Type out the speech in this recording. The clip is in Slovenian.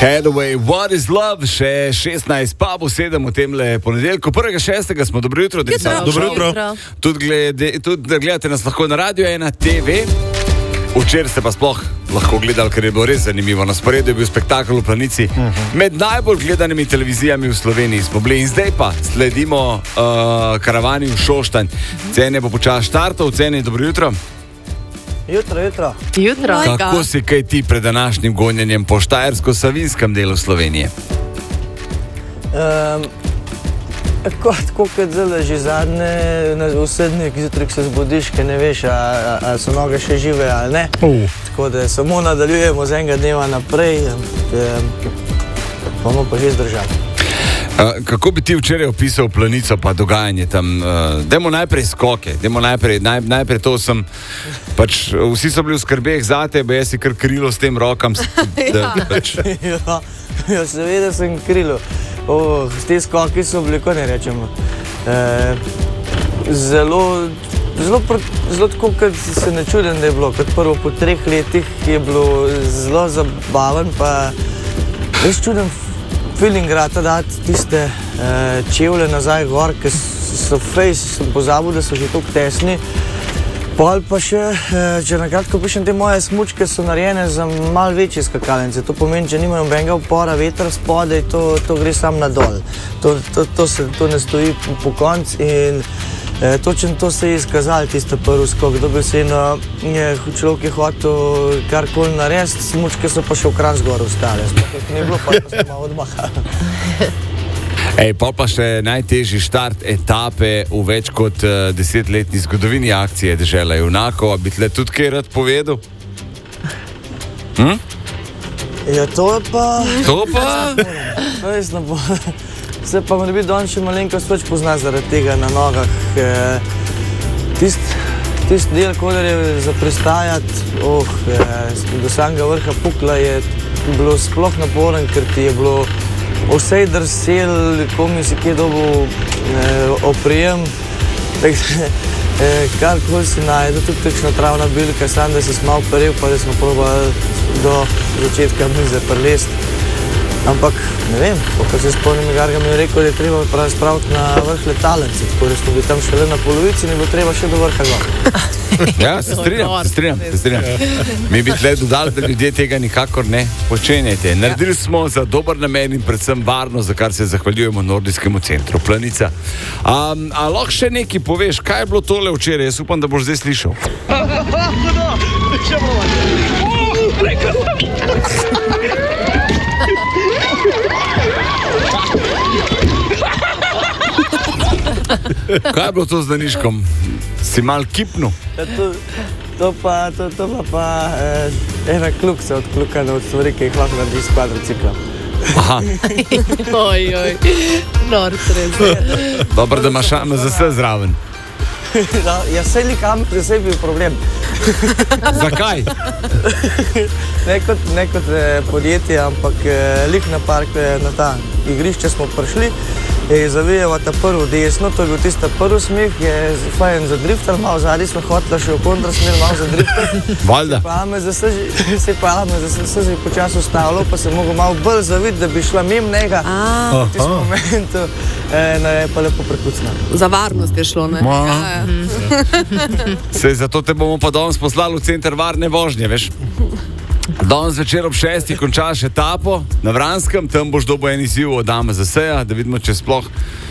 Hathaway, What is Love, še 16, pa bo 7 v temle ponedeljku. 1.6. smo, dobro jutro. Dobro jutro. Tudi gledate nas lahko na Radio 1 TV. Včeraj ste pa sploh lahko gledali, ker je bilo res zanimivo. Na sporedu je bil spektakel v Planici. Med najbolj gledanimi televizijami v Sloveniji smo bili in zdaj pa sledimo karavani v Šoštanj. Cene bo počas štartov, cene, dobro jutro. Jutro. Kako si kaj ti pred današnjim gonjenjem po štajersko-savinskem delu Slovenije? Tako kot zelo že zadnje, vse dni, zjutraj se zbudiš, ker ne veš, ali so noge še žive ali ne. Tako da samo nadaljujemo z enega dneva naprej, bomo pa že zdržali. Kako bi ti včeraj opisal Planico pa dogajanje tam? Dajmo najprej skoke, najprej to sem, pač vsi so bili v skrbeh zate, ba jaz si kar krilo s tem rokam. Ja, seveda sem krilo. Te skoki so bili, ko ne rečemo, zelo tako, kot se ne čudim, da je bilo. Kot prvo po 3 letih je bilo zelo zabaven, pa res čudem feeling rata dati tiste čevlje nazaj gor, ker so sem pozabil, da so že toliko tesni. Pol pa še, če nakratko pišem, te moje smučke so narejene za malo večje skakalnice. To pomeni, če nimajo benga upora, veter spodaj, to gre sam nadol. To ne stoji po konc in točno to se je izkazalo, tiste prvi skok. Dobil se človek je hotel karkoli narediti, smučke so pa še v kran zgor ostale. Sploh ni bilo, pa smo malo odmahali. Pol pa še najtežji štart etape v več kot 10-letni zgodovini akcije Dežela junakov. A bi tle tudi kaj rad povedal? Ja, to je pa... To pa? Res ne bo. Se pa mora biti danes še malenkost več pozna zaradi tega na nogah. Tist del, kodar je za prestajati, do samega vrha Pukla je bilo sploh naporen, ker ti je bilo vsej drsel, komi si kje dobil oprijem. Karkoli si najde, tudi takšna travna bilka, sam da si malo peril, pa da smo probali do začetka mize prelesti. Ampak, ne vem, ko se spomnim, Garga mi je rekel, da je treba spraviti na vrh letalnice, tako da smo bili tam šele na polovici in je bilo treba še do vrha gor. Ja, se strinjam. Mi bi tle dodali, da ljudje tega nikakor ne počenjajte. Naredili smo za dober namen in predvsem varno, za kar se zahvaljujemo Nordijskemu centru Planica. A lahko še nekaj poveš, kaj je bilo tole včeraj? Jaz upam, da boš zdaj slišal. Kaj je bilo to z Daniškom? Si mal kipnul? To pa ena klukca odklukana od stvari, ki jih lahko naredi s kvadriciklom. Aha. Ojoj, norc res. Dobro, da imaš AMZS zraven. Ja, sej lik AMZS je bil problem. Zakaj? Ne kot podjetje, ampak lik na park, na ta igrišče smo prišli, je zavijala ta prvo desno, to je bil tista prvi smeh, je fajn zadriftal, malo zadnji smo hotela še v kontrasmer, malo zadriftal. Valjda. Se pa AMZS že počas ustavilo, pa se mogo malo bolj zaviti, da bi šla mimo njega. V tistem momentu je pa lepo prekucna. Za varnost je šlo, ne? Sej zato te bomo pa danes poslali v center varne vožnje, veš? Danes večer ob 6 končaš etapo na Vranskem, tam boš dobil en izziv od AMZS-ja, da vidimo, če sploh